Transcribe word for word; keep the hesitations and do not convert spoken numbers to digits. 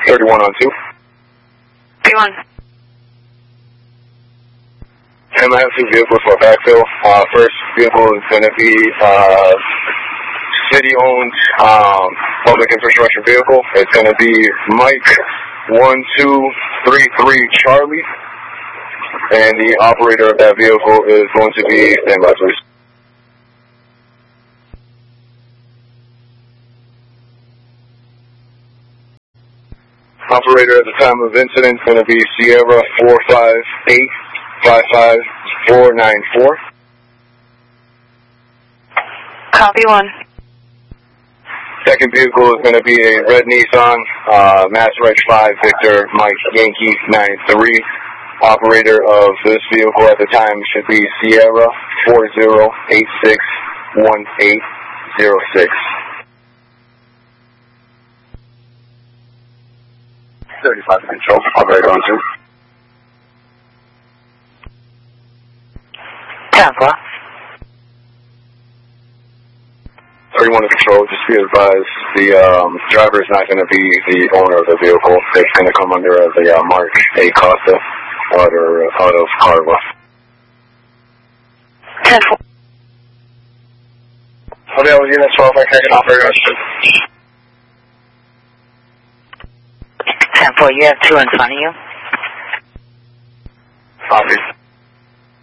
thirty-one on two. thirty-one. And I have two vehicles for backfill. Uh, first vehicle is going to be uh, city-owned um, public infrastructure vehicle. It's going to be Mike one two three three Charlie, and the operator of that vehicle is going to be standby, please. Operator at the time of incident is going to be Sierra four five eight five five four nine four. Copy one. Second vehicle is going to be a red Nissan, uh, Mass Reg five Victor Mike Yankee nine three. Operator of this vehicle at the time should be Sierra four zero eight six one eight zero six. thirty-five to control. Operator on two. Tampa. thirty-one to control. Just be advised, the um, driver is not going to be the owner of the vehicle. It's going to come under uh, the uh, Mark A. Costa out of, out of Carva. ten four. Available unit twelve, I can operator on two. ten four, you have two in front of you. Copy.